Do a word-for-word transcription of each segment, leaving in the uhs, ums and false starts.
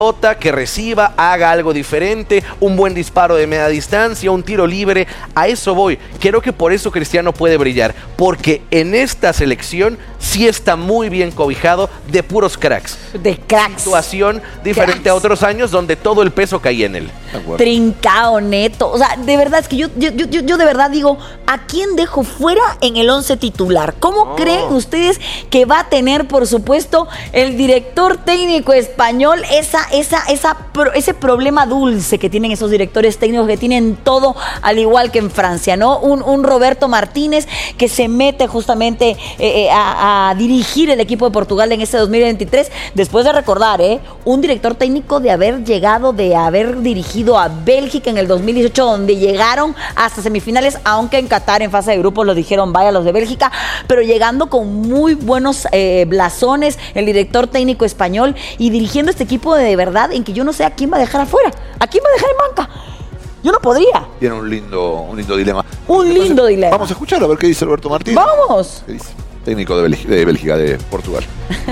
que reciba, haga algo diferente, un buen disparo de media distancia, un tiro libre. A eso voy. Creo que por eso Cristiano puede brillar, porque en esta selección sí está muy bien cobijado de puros cracks. De cracks. Situación diferente cracks. A otros años donde todo el peso caía en él. Trincao, Neto. O sea, de verdad es que yo, yo, yo, yo de verdad digo, ¿a quién dejo fuera en el once titular? ¿Cómo no. creen ustedes que va a tener, por supuesto, el director técnico español esa Esa, esa, ese problema dulce que tienen esos directores técnicos que tienen todo al igual que en Francia, ¿no? Un, un Roberto Martínez que se mete justamente eh, a, a dirigir el equipo de Portugal en este dos mil veintitrés, después de recordar, ¿eh? Un director técnico de haber llegado, de haber dirigido a Bélgica en el dos mil dieciocho, donde llegaron hasta semifinales, aunque en Qatar en fase de grupos los dijeron vaya los de Bélgica, pero llegando con muy buenos eh, blasones, el director técnico español y dirigiendo este equipo de, de verdad en que yo no sé a quién va a dejar afuera, a quién va a dejar en banca. Yo no podría. Tiene un lindo, un lindo dilema. Un Entonces, lindo dilema. Vamos a escucharlo, a ver qué dice Roberto Martínez. ¡Vamos! ¿Qué dice? Técnico de Bélgica, de, Bélgica, de Portugal.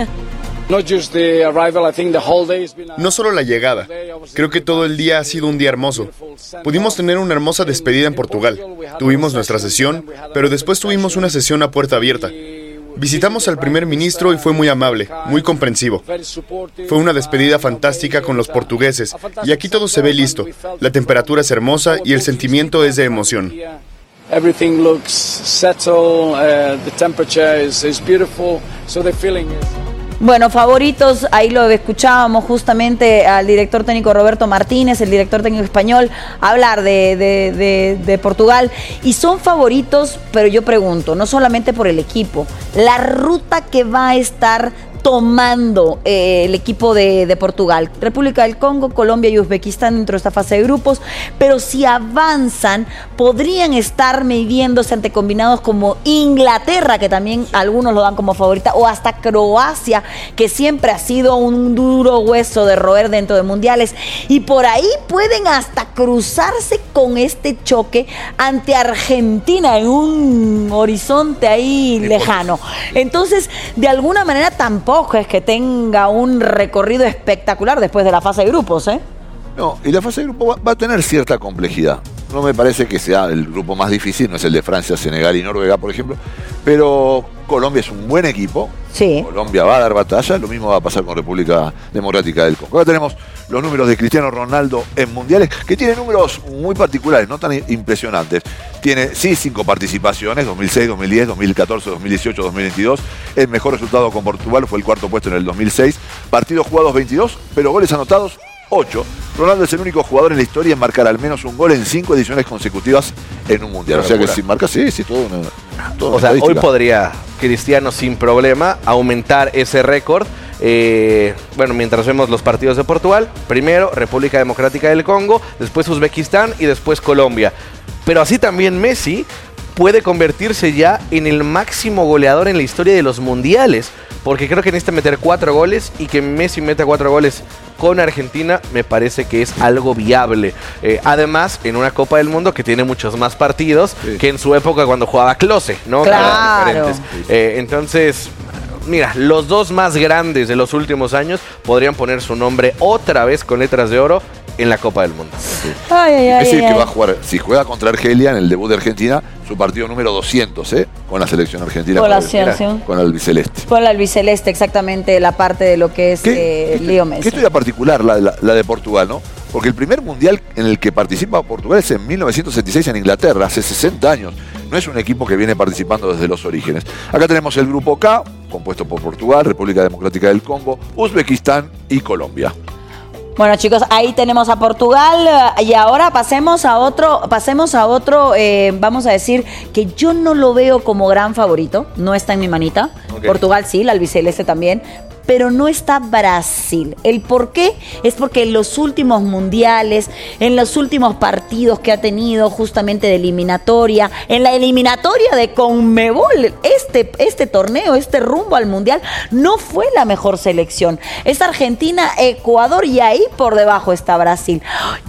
No solo la llegada, creo que todo el día ha sido un día hermoso. Pudimos tener una hermosa despedida en Portugal. Tuvimos nuestra sesión, pero después tuvimos una sesión a puerta abierta. Visitamos al primer ministro y fue muy amable, muy comprensivo. Fue una despedida fantástica con los portugueses y aquí todo se ve listo. La temperatura es hermosa y el sentimiento es de emoción. Everything looks settled, uh, the temperature is, is beautiful, so the feeling is... Bueno, favoritos, ahí lo escuchábamos justamente al director técnico Roberto Martínez, el director técnico español, hablar de, de, de, de Portugal. Y son favoritos, pero yo pregunto, no solamente por el equipo, la ruta que va a estar tomando eh, el equipo de, de Portugal. República del Congo, Colombia y Uzbekistán dentro de esta fase de grupos, pero si avanzan, podrían estar midiéndose ante combinados como Inglaterra, que también algunos lo dan como favorita, o hasta Croacia, que siempre ha sido un duro hueso de roer dentro de mundiales, y por ahí pueden hasta cruzarse con este choque ante Argentina en un horizonte ahí lejano. Entonces, de alguna manera tampoco es que tenga un recorrido espectacular después de la fase de grupos, ¿eh? No, y la fase de grupos va, va a tener cierta complejidad. No me parece que sea el grupo más difícil, no es el de Francia, Senegal y Noruega, por ejemplo, pero Colombia es un buen equipo. Sí. Colombia va a dar batalla, lo mismo va a pasar con República Democrática del Congo. Ahora tenemos los números de Cristiano Ronaldo en mundiales, que tiene números muy particulares, no tan impresionantes. Tiene, sí, cinco participaciones, dos mil seis, dos mil diez, dos mil catorce, dos mil dieciocho, dos mil veintidós. El mejor resultado con Portugal fue el cuarto puesto en el dos mil seis. Partidos jugados veintidós, pero goles anotados ocho. Ronaldo es el único jugador en la historia en marcar al menos un gol en cinco ediciones consecutivas en un mundial. O sea que si marca, sí, sí, todo una, todo o sea, hoy podría Cristiano sin problema aumentar ese récord. Eh, bueno, mientras vemos los partidos de Portugal, primero República Democrática del Congo, después Uzbekistán y después Colombia. Pero así también Messi puede convertirse ya en el máximo goleador en la historia de los mundiales, porque creo que necesita meter cuatro goles, y que Messi meta cuatro goles con Argentina me parece que es algo viable. Eh, además, en una Copa del Mundo que tiene muchos más partidos sí. que en su época cuando jugaba Klose, ¿no? Claro. Eh, entonces, mira, los dos más grandes de los últimos años podrían poner su nombre otra vez con letras de oro en la Copa del Mundo. Sí. Ay, ay, ay, es decir, ay, que ay. va a jugar, si juega contra Argelia en el debut de Argentina, su partido número doscientos, ¿eh? Con la selección argentina. Con la el, selección. Con el albiceleste. Con la albiceleste, exactamente, la parte de lo que es ¿Qué, eh, qué, Leo Messi. Qué historia particular la, la, la de Portugal, ¿no? Porque el primer mundial en el que participa Portugal es en mil novecientos setenta y seis en Inglaterra, hace sesenta años. No es un equipo que viene participando desde los orígenes. Acá tenemos el grupo K, compuesto por Portugal, República Democrática del Congo, Uzbekistán y Colombia. Bueno, chicos, ahí tenemos a Portugal, y ahora pasemos a otro, pasemos a otro, eh, vamos a decir que yo no lo veo como gran favorito, no está en mi manita. Okay. Portugal sí, la albiceleste también, pero no está Brasil. ¿El por qué? Es porque en los últimos mundiales, en los últimos partidos que ha tenido justamente de eliminatoria, en la eliminatoria de Conmebol, este, este torneo, este rumbo al mundial, no fue la mejor selección. Es Argentina, Ecuador, y ahí por debajo está Brasil.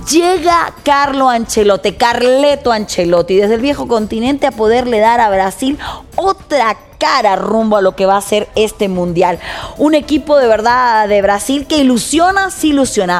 Llega Carlo Ancelotti, Carleto Ancelotti, desde el viejo continente a poderle dar a Brasil otra cara rumbo a lo que va a ser este mundial. Un equipo de verdad de Brasil que ilusiona, sí ilusiona.